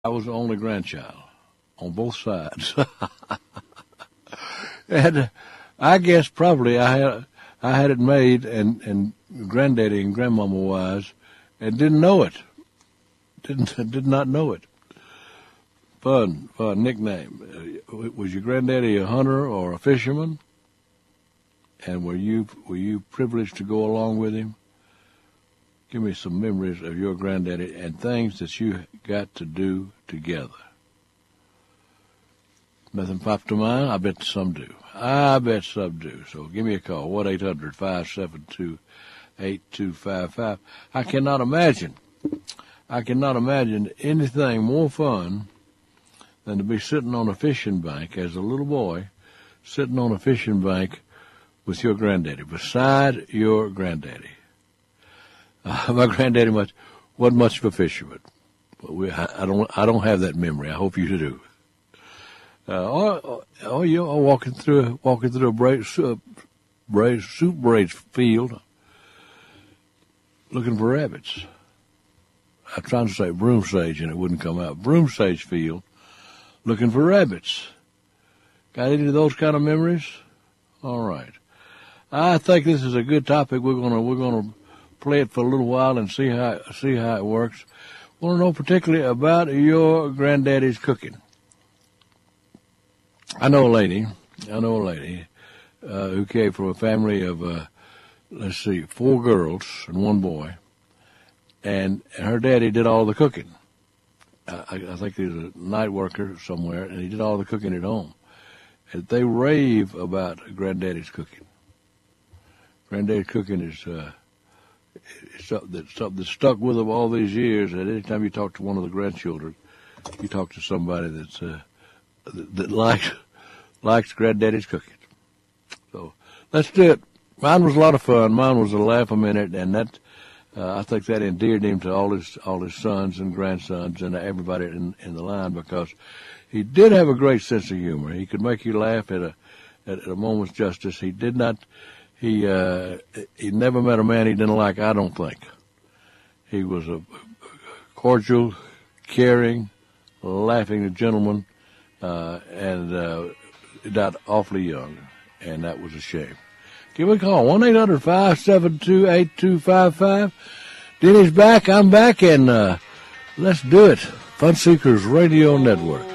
I was the only grandchild on both sides. And I guess probably I had it made and granddaddy and grandmama wise and didn't know it. Did not know it. Fun nickname. Was your granddaddy a hunter or a fisherman? And were you privileged to go along with him? Give me some memories of your granddaddy and things that you got to do together. Nothing popped to mind? I bet some do. So give me a call, 1-800-572-8255. I cannot imagine anything more fun than to be sitting on a fishing bank as a little boy, sitting on a fishing bank with your granddaddy, beside your granddaddy. My granddaddy wasn't much of a fisherman. I don't have that memory. I hope you do. You're walking through a soup braised field, looking for rabbits. I'm trying to say broom sage, and it wouldn't come out. Broom sage field, looking for rabbits. Got any of those kind of memories? All right. I think this is a good topic. We're gonna play it for a little while and see how it works. Want to know particularly about your granddaddy's cooking. I know a lady who came from a family of 4 girls and 1 boy, and her daddy did all the cooking. I think he was a night worker somewhere, and he did all the cooking at home. And they rave about granddaddy's cooking. Granddaddy's cooking is something that stuck with them all these years. And anytime you talk to one of the grandchildren, you talk to somebody that likes granddaddy's cooking. So let's do it. Mine was a lot of fun. Mine was a laugh a minute, and that I think that endeared him to all his sons and grandsons and everybody in the line, because he did have a great sense of humor. He could make you laugh at a moment's justice. He did not. He never met a man he didn't like, I don't think. He was a cordial, caring, laughing gentleman, and died awfully young, and that was a shame. Give me a call, 1-800-572-8255. Denny's back, I'm back, and let's do it. Fun Seekers Radio Network.